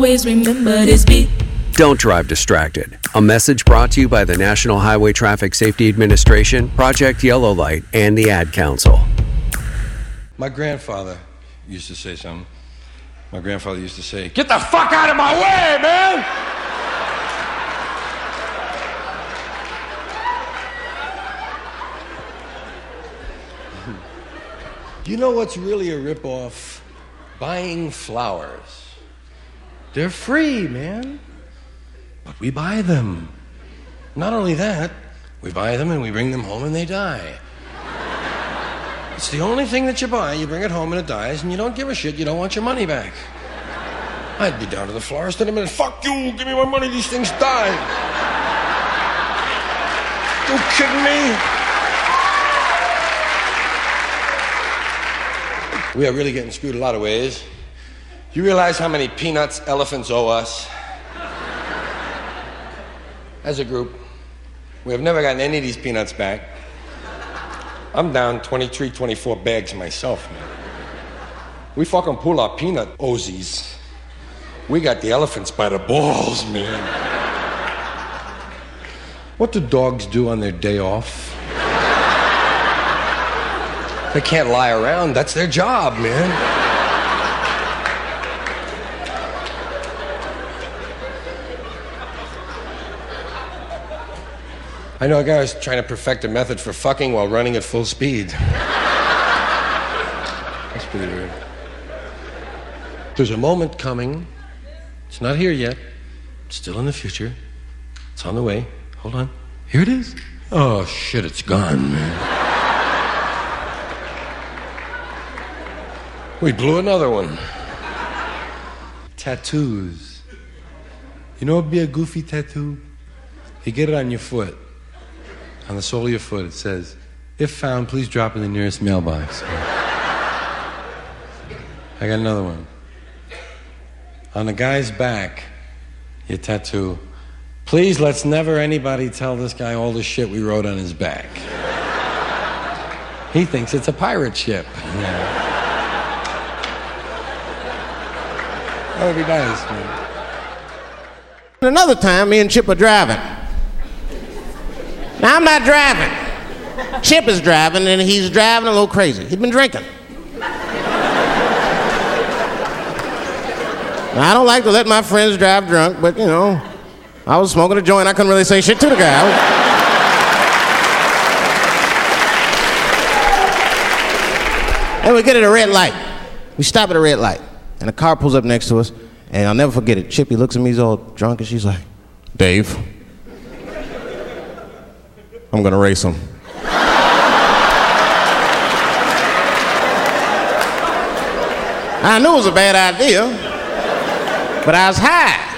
Always remember this beat. Don't drive distracted. A message brought to you by the National Highway Traffic Safety Administration, Project Yellow Light, and the Ad Council. My grandfather used to say something. My grandfather used to say, "Get the fuck out of my way, man!" You know what's really a ripoff? Buying flowers. They're free, man. But we buy them. Not only that, we buy them and we bring them home and they die. It's the only thing that you buy. You bring it home and it dies and you don't give a shit. You don't want your money back. I'd be down to the florist in a minute. Fuck you, give me my money. These things die. You kidding me? We are really getting screwed a lot of ways. You realize how many peanuts elephants owe us? As a group, we have never gotten any of these peanuts back. I'm down 23, 24 bags myself, man. We fucking pull our peanut Ozies. We got the elephants by the balls, man. What do dogs do on their day off? They can't lie around. That's their job, man. I know a guy was trying to perfect a method for fucking while running at full speed. That's pretty weird. There's a moment coming. It's not here yet. It's still in the future. It's on the way. Hold on. Here it is. Oh, shit, it's gone, man. We blew another one. Tattoos. You know what would be a goofy tattoo? You get it on your foot. On the sole of your foot, it says, "If found, please drop in the nearest mailbox." I got another one. On the guy's back, your tattoo, "Please let's never anybody tell this guy all the shit we wrote on his back." He thinks it's a pirate ship. Yeah. That would be nice, man. Another time, me and Chip are driving. Now, I'm not driving. Chip is driving, and he's driving a little crazy. He'd been drinking. Now, I don't like to let my friends drive drunk, but, you know, I was smoking a joint. I couldn't really say shit to the guy. And we get at a red light. We stop at a red light. And a car pulls up next to us, and I'll never forget it. Chippy looks at me, he's all drunk, and she's like, "Dave, I'm gonna race him." I knew it was a bad idea, but I was high.